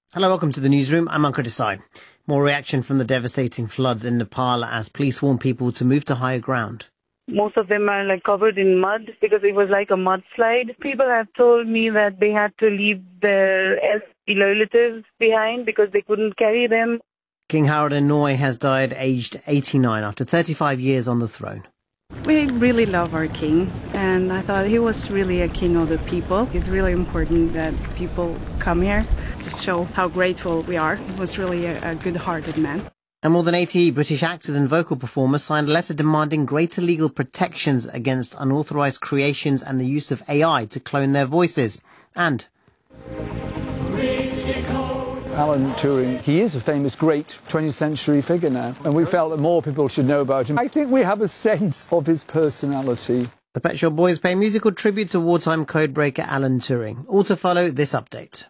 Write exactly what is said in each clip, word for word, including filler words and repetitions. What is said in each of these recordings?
Hello, welcome to the newsroom. I'm Ankur Desai. More reaction from the devastating floods in Nepal as police warn people to move to higher ground. Most of them are like covered in mud because it was like a mudslide. People have told me that they had to leave their relatives behind because they couldn't carry them. King Harald in Norway has died aged eighty-nine after thirty-five years on the throne. We really love our king, and I thought he was really a king of the people. It's really important that people come here to show how grateful we are. He was really a, a good-hearted man. And more than eighty British actors and vocal performers signed a letter demanding greater legal protections against unauthorised creations and the use of A I to clone their voices. And Alan Turing, he is a famous great twentieth century figure now, and we felt that more people should know about him. I think we have a sense of his personality. The Pet Shop Boys pay musical tribute to wartime codebreaker Alan Turing. All to follow this update.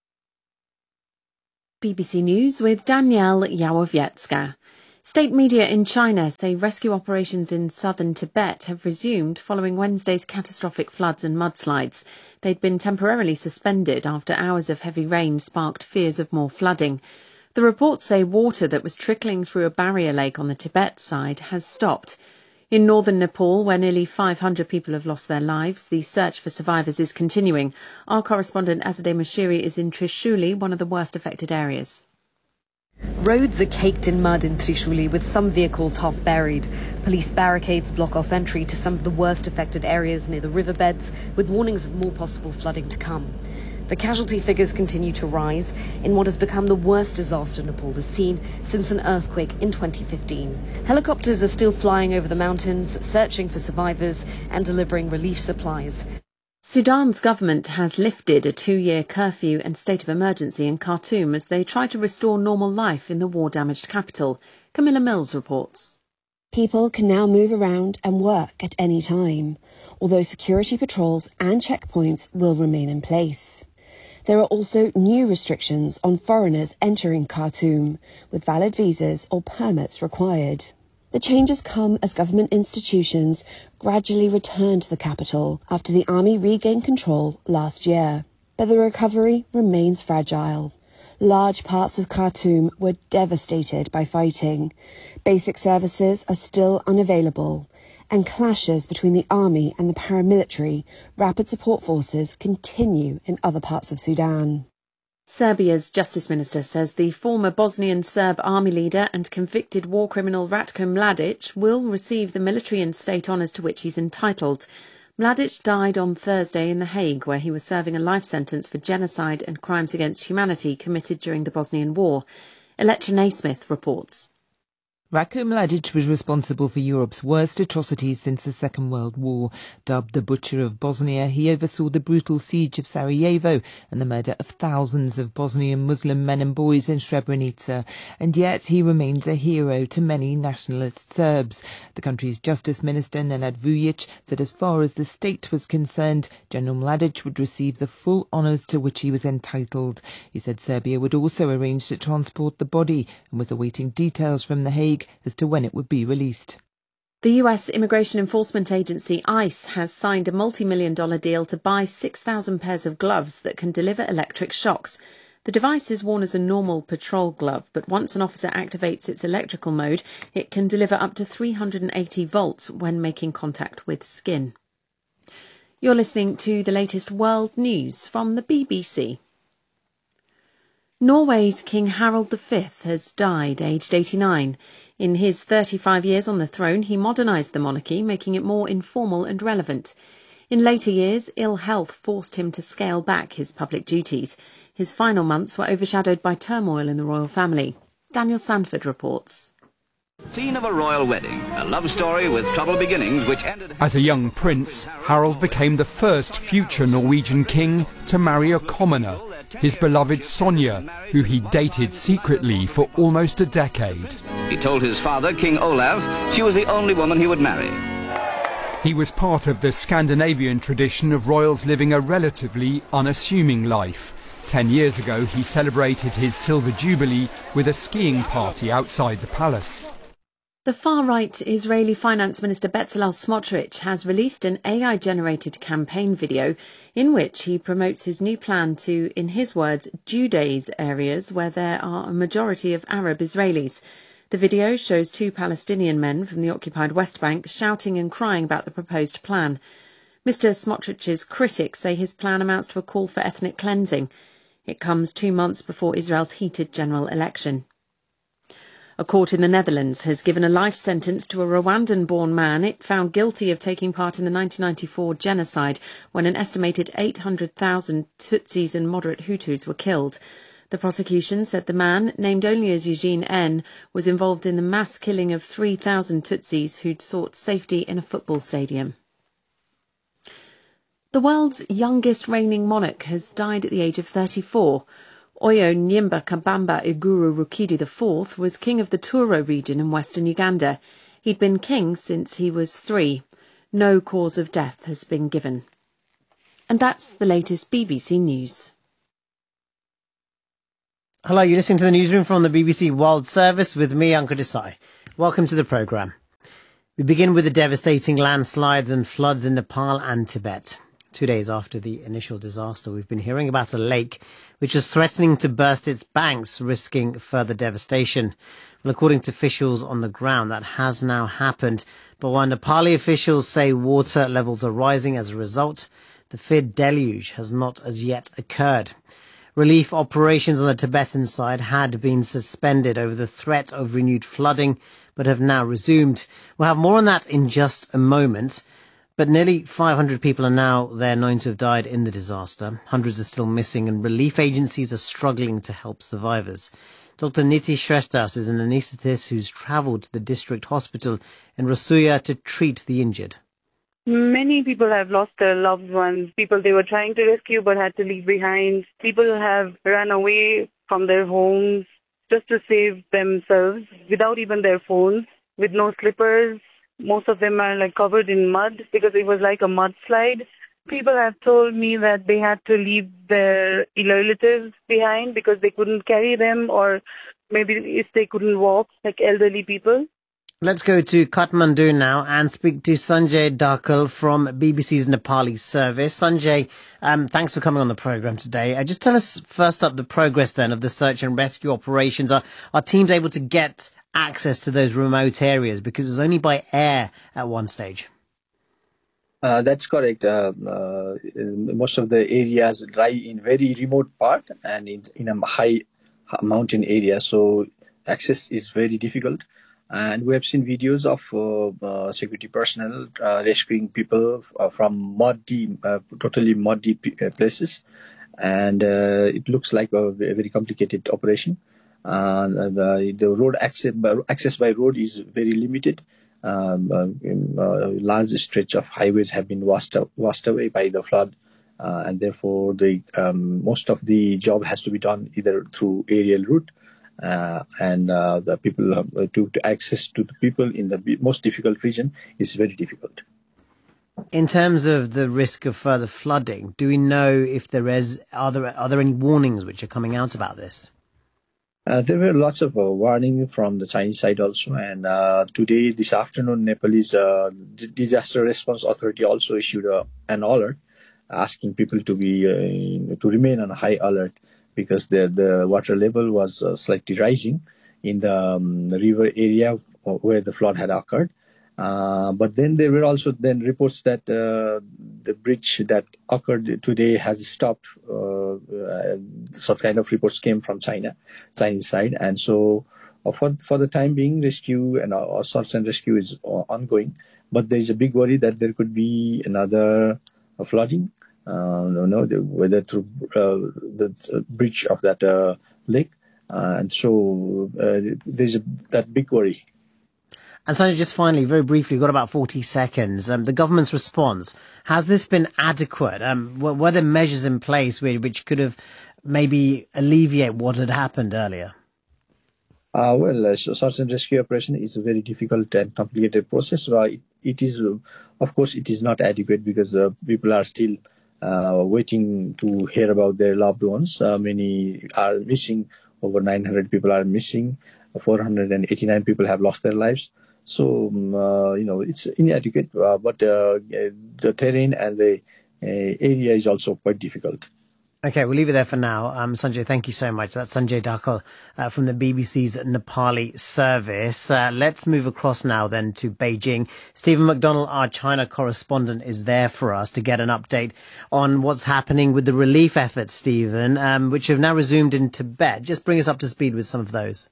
B B C News with Danielle Yawowiecka. State media in China say rescue operations in southern Tibet have resumed following Wednesday's catastrophic floods and mudslides. They'd been temporarily suspended after hours of heavy rain sparked fears of more flooding. The reports say water that was trickling through a barrier lake on the Tibet side has stopped. In northern Nepal, where nearly five hundred people have lost their lives, the search for survivors is continuing. Our correspondent Azadeh Moshiri is in Trishuli, one of the worst affected areas. Roads are caked in mud in Trishuli, with some vehicles half buried. Police barricades block off entry to some of the worst affected areas near the riverbeds, with warnings of more possible flooding to come. The casualty figures continue to rise in what has become the worst disaster Nepal has seen since an earthquake in twenty fifteen. Helicopters are still flying over the mountains, searching for survivors and delivering relief supplies. Sudan's government has lifted a two-year curfew and state of emergency in Khartoum as they try to restore normal life in the war-damaged capital. Camilla Mills reports. People can now move around and work at any time, although security patrols and checkpoints will remain in place. There are also new restrictions on foreigners entering Khartoum, with valid visas or permits required. The changes come as government institutions gradually return to the capital after the army regained control last year. But the recovery remains fragile. Large parts of Khartoum were devastated by fighting. Basic services are still unavailable, and clashes between the army and the paramilitary rapid support forces continue in other parts of Sudan. Serbia's justice minister says the former Bosnian Serb army leader and convicted war criminal Ratko Mladic will receive the military and state honours to which he's entitled. Mladic died on Thursday in The Hague, where he was serving a life sentence for genocide and crimes against humanity committed during the Bosnian War. Electra Naismith reports. Ratko Mladic was responsible for Europe's worst atrocities since the Second World War. Dubbed the Butcher of Bosnia, he oversaw the brutal siege of Sarajevo and the murder of thousands of Bosnian Muslim men and boys in Srebrenica. And yet he remains a hero to many nationalist Serbs. The country's Justice Minister, Nenad Vujic, said as far as the state was concerned, General Mladic would receive the full honours to which he was entitled. He said Serbia would also arrange to transport the body and was awaiting details from The Hague as to when it would be released. The U S Immigration Enforcement Agency ICE has signed a multi-million dollar deal to buy six thousand pairs of gloves that can deliver electric shocks. The device is worn as a normal patrol glove, but once an officer activates its electrical mode, it can deliver up to three hundred eighty volts when making contact with skin. You're listening to the latest world news from the B B C. Norway's King Harald the Fifth has died, aged eighty-nine. In his thirty-five years on the throne, he modernised the monarchy, making it more informal and relevant. In later years, ill health forced him to scale back his public duties. His final months were overshadowed by turmoil in the royal family. Daniel Sandford reports. Scene of a royal wedding, a love story with troubled beginnings which ended... As a young prince, Harald became the first future Norwegian king to marry a commoner, his beloved Sonja, who he dated secretly for almost a decade. He told his father, King Olav, she was the only woman he would marry. He was part of the Scandinavian tradition of royals living a relatively unassuming life. Ten years ago, he celebrated his silver jubilee with a skiing party outside the palace. The far-right Israeli Finance Minister Bezalel Smotrich has released an A I-generated campaign video in which he promotes his new plan to, in his words, Judaize areas where there are a majority of Arab Israelis. The video shows two Palestinian men from the occupied West Bank shouting and crying about the proposed plan. Mister Smotrich's critics say his plan amounts to a call for ethnic cleansing. It comes two months before Israel's heated general election. A court in the Netherlands has given a life sentence to a Rwandan-born man it found guilty of taking part in the nineteen ninety-four genocide when an estimated eight hundred thousand Tutsis and moderate Hutus were killed. The prosecution said the man, named only as Eugene N., was involved in the mass killing of three thousand Tutsis who'd sought safety in a football stadium. The world's youngest reigning monarch has died at the age of thirty-four. Oyo Nyimba Kabamba Iguru Rukidi the fourth was king of the Turo region in western Uganda. He'd been king since he was three. No cause of death has been given. And that's the latest B B C News. Hello, you're listening to the newsroom from the B B C World Service with me, Ankur Desai. Welcome to the programme. We begin with the devastating landslides and floods in Nepal and Tibet. Two days after the initial disaster, we've been hearing about a lake which is threatening to burst its banks, risking further devastation. Well, according to officials on the ground, that has now happened. But while Nepali officials say water levels are rising as a result, the feared deluge has not as yet occurred. Relief operations on the Tibetan side had been suspended over the threat of renewed flooding, but have now resumed. We'll have more on that in just a moment. But nearly five hundred people are now there known to have died in the disaster. Hundreds are still missing and relief agencies are struggling to help survivors. Doctor Niti Shresthaus is an anaesthetist who's travelled to the district hospital in Rasuya to treat the injured. Many people have lost their loved ones, people they were trying to rescue but had to leave behind. People have run away from their homes just to save themselves without even their phones, with no slippers. Most of them are like covered in mud because it was like a mudslide. People have told me that they had to leave their relatives behind because they couldn't carry them, or maybe if they couldn't walk, like elderly people. Let's go to Kathmandu now and speak to Sanjay Dakal from B B C's Nepali service. Sanjay, um, thanks for coming on the programme today. Uh, just tell us first up the progress then of the search and rescue operations. Are, are teams able to get access to those remote areas, because it was only by air at one stage? Uh, that's correct. Uh, uh, most of the areas lie in very remote part and in, in a high mountain area, so access is very difficult. And we have seen videos of uh, uh, security personnel uh, rescuing people uh, from muddy, uh, totally muddy places, and uh, it looks like a very complicated operation. Uh, the, the road access by, access by road is very limited. Um, uh, a large stretch of highways have been washed, up, washed away by the flood, uh, and therefore the um, most of the job has to be done either through aerial route, uh, and uh, the people uh, to, to access to the people in the most difficult region is very difficult. In terms of the risk of further flooding, do we know if there is are there are there any warnings which are coming out about this? Uh, there were lots of uh, warning from the Chinese side also, and uh, today, this afternoon, Nepalese uh, D- Disaster Response Authority also issued uh, an alert asking people to be uh, to remain on a high alert because the the water level was uh, slightly rising in the um, river area where the flood had occurred. Uh, but then there were also then reports that uh, the bridge that occurred today has stopped. Uh, uh, such kind of reports came from China, Chinese side, and so uh, for for the time being, rescue and uh, search and rescue is uh, ongoing. But there is a big worry that there could be another uh, flooding. Uh, no, no, whether through uh, the uh, bridge of that uh, lake, uh, and so uh, there's a, that big worry. And Sanjay, just finally, very briefly, we've got about forty seconds. Um, the government's response, has this been adequate? Um, were, were there measures in place which, which could have maybe alleviate what had happened earlier? Uh, well, uh, search and rescue operation is a very difficult and complicated process. Uh, it, it is, uh, of course, it is not adequate because uh, people are still uh, waiting to hear about their loved ones. Uh, many are missing. Over nine hundred people are missing. four hundred eighty-nine people have lost their lives. So, um, uh, you know, it's inadequate, uh, but uh, the terrain and the uh, area is also quite difficult. Okay, we'll leave it there for now. Um, Sanjay, thank you so much. That's Sanjay Dakal uh, from the B B C's Nepali service. Uh, let's move across now then to Beijing. Stephen McDonald, our China correspondent, is there for us to get an update on what's happening with the relief efforts, Stephen, um, which have now resumed in Tibet. Just bring us up to speed with some of those.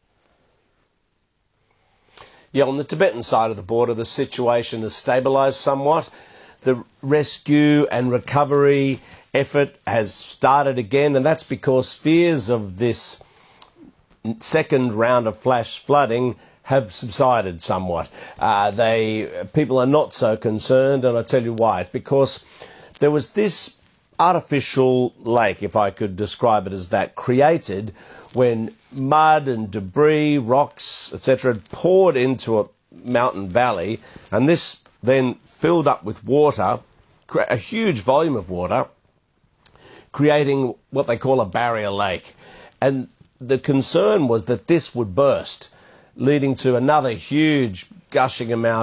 Yeah, on the Tibetan side of the border, the situation has stabilised somewhat. The rescue and recovery effort has started again, and that's because fears of this second round of flash flooding have subsided somewhat. Uh, they people are not so concerned, and I'll tell you why. It's because there was this artificial lake, if I could describe it as that, created when mud and debris, rocks, et cetera, had poured into a mountain valley, and this then filled up with water, a huge volume of water, creating what they call a barrier lake. And the concern was that this would burst, leading to another huge gushing amount